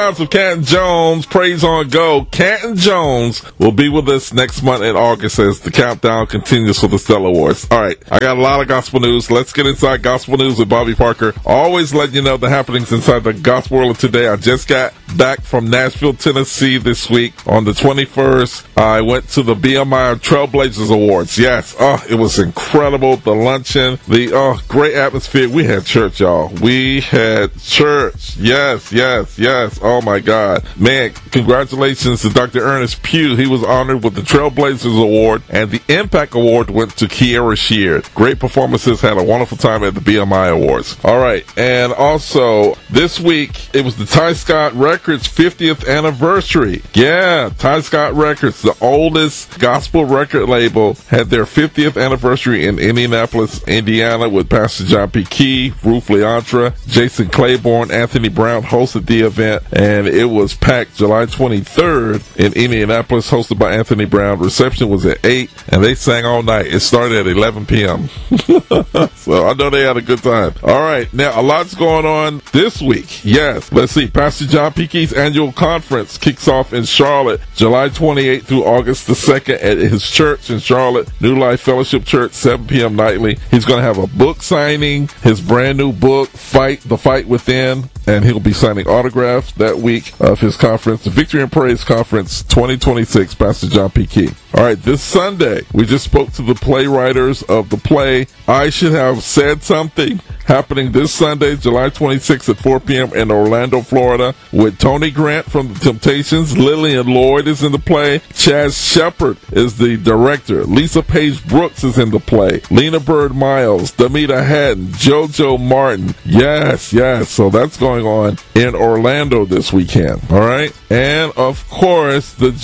times with Canton Jones. Praise on Go. Canton Jones will be with us next month in August as the countdown continues for the Stellar Awards. All right, I got a lot of gospel news. Let's get inside gospel news with Bobby Parker. Always letting you know the happenings inside the gospel world of today. I just got back from Nashville, Tennessee this week. On the 21st, I went to the BMI Trailblazers Awards. Yes, it was incredible. The luncheon, the great atmosphere. We had church, y'all. We had church. Yes. Oh my God. Man, congratulations to Dr. Ernest Pugh. He was honored with the Trailblazers Award, and the Impact Award went to Kiera Sheard. Great performances. Had a wonderful time at the BMI Awards. All right. And also, this week, it was the Ty Scott Records 50th anniversary. Yeah, Ty Scott Records, the oldest gospel record label, had their 50th anniversary in Indianapolis, Indiana, with Pastor John P. Key, Ruth Leandra, Jason Claiborne, Anthony Brown hosted the event, and it was packed July 23rd in Indianapolis, hosted by Anthony Brown. Reception was at 8, and they sang all night. It started at 11 p.m. So I know they had a good time. All right, now a lot's going on this week. Yes, let's see. Pastor John P. Key's annual conference kicks off in Charlotte, July 28th through August the 2nd at his church in Charlotte, New Life Fellowship Church, 7 p.m. nightly. He's going to have a book signing, his brand new book, The Fight Within, and he'll be signing autographs that week of his conference, the Victory and Praise Conference 2026, Pastor John P. Key. All right, this Sunday, we just spoke to the playwriters of the play I Should Have Said Something, happening this Sunday, July 26th at 4 p.m. in Orlando, Florida, with Tony Grant from The Temptations. Lillian Lloyd is in the play. Chaz Shepard is the director. Lisa Page Brooks is in the play. Lena Bird Miles, Damita Haddon, JoJo Martin. Yes. So that's going on in Orlando this weekend. All right. And of course, the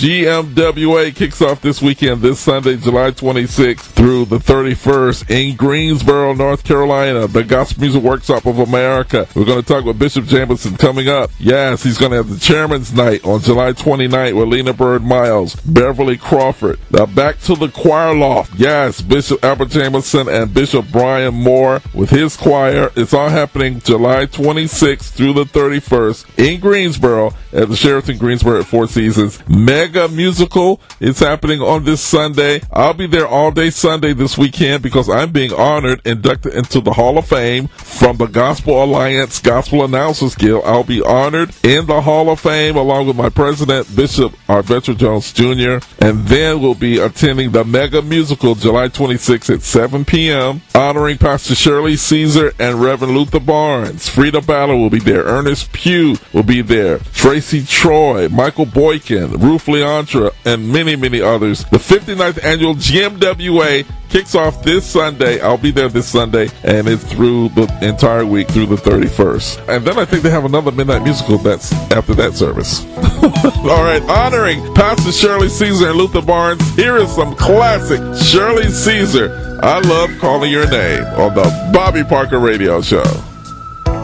GMWA kicks off this weekend, this Sunday, July 26th through the 31st in Greensboro, North Carolina, the Gospel Music Workshop of America. We're going to talk with Bishop Jameson coming up. Yes, he's going to have the Chairman's Night on July 29th with Lena Bird Miles, Beverly Crawford. Now back to the choir loft. Yes, Bishop Albert Jameson and Bishop Brian Moore with his choir. It's all happening July 26th through the 31st in Greensboro at the Sheraton Greensboro at Four Seasons. Mega Musical is happening on this Sunday. I'll be there all day Sunday this weekend because I'm being honored, inducted into the Hall of Fame from the Gospel Alliance Gospel Announcers Guild. I'll be honored in the Hall of Fame along with my president, Bishop Arvetra Jones Jr., and then we'll be attending the Mega Musical July 26th at 7 p.m., honoring Pastor Shirley Caesar and Reverend Luther Barnes. Frida Battle will be there. Ernest Pugh will be there. Tracy Troy, Michael Boykin, Ruth Leandra, and many, many others. The 59th annual GMWA kicks off this Sunday. I'll be there this Sunday, and it's through the entire week through the 31st. And then I think they have another midnight musical that's after that service. All right, honoring Pastor Shirley Caesar and Luther Barnes, here is some classic Shirley Caesar, I Love Calling Your Name, on the Bobby Parker Radio Show.